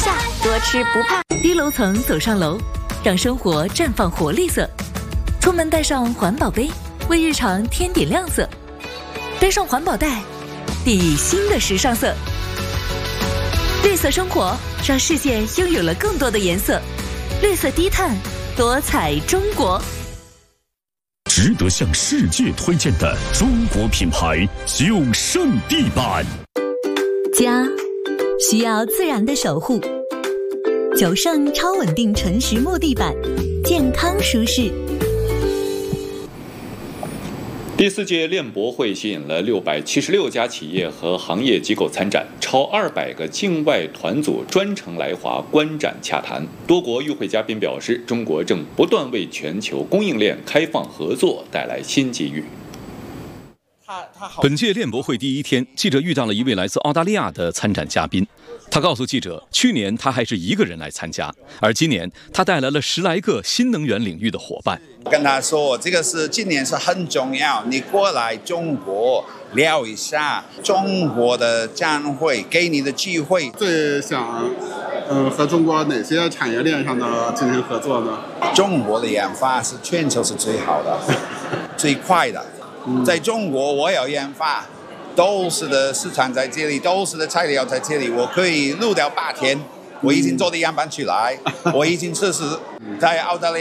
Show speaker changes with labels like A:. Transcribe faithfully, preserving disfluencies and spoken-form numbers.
A: 下，多吃不怕。低楼层走上楼，让生活绽放活力色。出门带上环保杯，为日常添点亮色。背上环保袋，砥砺新的时尚色。绿色生活，让世界拥有了更多的颜色。绿色低碳，多彩中国。
B: 值得向世界推荐的中国品牌九圣地板。
A: 家需要自然的守护，九圣超稳定纯实木地板，健康舒适。
C: 第四届链博会吸引了六百七十六家企业和行业机构参展，超二百个境外团组专程来华观展洽谈。多国与会嘉宾表示，中国正不断为全球供应链开放合作带来新机遇。
D: 本届链博会第一天，记者遇到了一位来自澳大利亚的参展嘉宾。他告诉记者，去年他还是一个人来参加，而今年他带来了十来个新能源领域的伙伴。
E: 跟他说，这个是今年是很重要，你过来中国聊一下中国的展会给你的机会。
F: 最想呃和中国哪些产业链上的进行合作呢？
E: 中国的研发是全球是最好的最快的，在中国我有研发，都是的市场在这里，都是的材料在这里，我可以录掉八天，我已经做的样板出来，我已经测试在澳大利亚